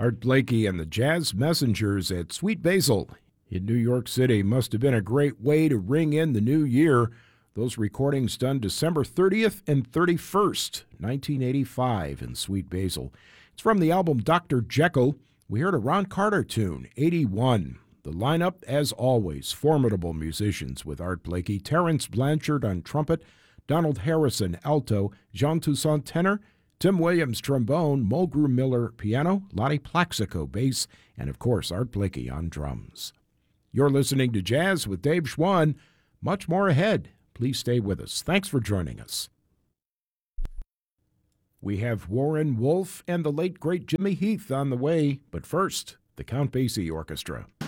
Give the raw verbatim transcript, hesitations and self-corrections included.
Art Blakey and the Jazz Messengers at Sweet Basil in New York City. Must have been a great way to ring in the new year. Those recordings done December thirtieth and thirty-first, nineteen eighty-five in Sweet Basil. It's from the album Doctor Jekyll. We heard a Ron Carter tune, eighty-one. The lineup, as always, formidable musicians with Art Blakey, Terence Blanchard on trumpet, Donald Harrison alto, Jean Toussaint tenor, Tim Williams trombone, Mulgrew Miller piano, Lottie Plaxico bass, and of course Art Blakey on drums. You're listening to Jazz with Dave Schwann. Much more ahead. Please stay with us. Thanks for joining us. We have Warren Wolf and the late great Jimmy Heath on the way, but first, the Count Basie Orchestra.